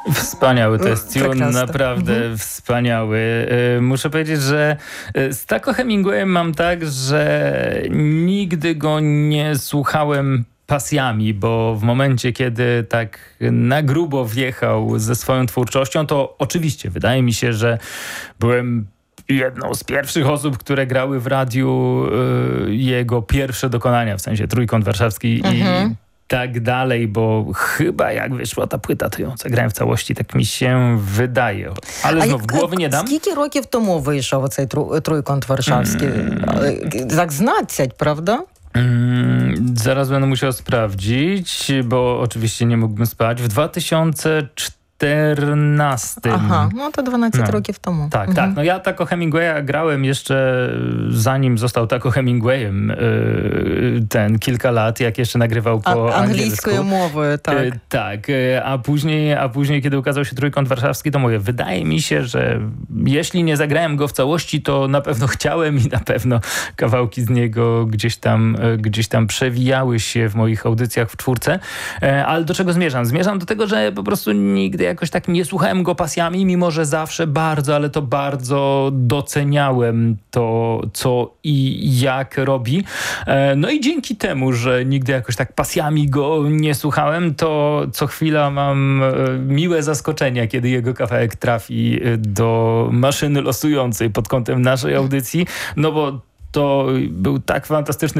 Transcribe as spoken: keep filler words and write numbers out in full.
Wspaniały to jest tune, Прекрасно. naprawdę Mhm. wspaniały. Y, Muszę powiedzieć, że y, z Taco Hemingwayem mam tak, że nigdy go nie słuchałem pasjami, bo w momencie, kiedy tak na grubo wjechał ze swoją twórczością, to oczywiście wydaje mi się, że byłem jedną z pierwszych osób, które grały w radiu y, jego pierwsze dokonania, w sensie Trójkąt Warszawski Mhm. i tak dalej, bo chyba jak wyszła ta płyta, to ją zagrałem w całości, tak mi się wydaje. Ale А znów як- głowy nie dam. Скільки років тому вийшов оцей тру- Троєконт Варшавський? Так знадцять, правда? Mm, zaraz będę musiał sprawdzić, bo oczywiście nie mógłbym spać. W dwa tysiące czternastym. Ага, ну то дванадцять No. років тому. Tak, Мгм. tak. No ja Taco Hemingwaya grałem jeszcze zanim został Taco Hemingwayem yy, ten kilka lat, jak jeszcze nagrywał А- po англійською angielsku. мовою, так. E, tak, e, a później, a później, kiedy ukazał się Trójkąt Warszawski, to mówię, wydaje mi się, że jeśli nie zagrałem go w całości, to na pewno chciałem i na pewno kawałki z niego gdzieś tam, e, gdzieś tam przewijały się w moich audycjach w czwórce. E, Ale do czego zmierzam? Zmierzam do tego, że po prostu nigdy jakoś tak nie słuchałem go pasjami, mimo że zawsze bardzo, ale to bardzo doceniałem to, co i jak robi. E, No i dzięki temu, że nigdy jakoś tak pasjami go nie słuchałem, to co chwila mam e, miłe zaskoczenia, kiedy jego kawałek trafi e, do maszyny losującej pod kątem naszej audycji, no bo to był tak fantastyczny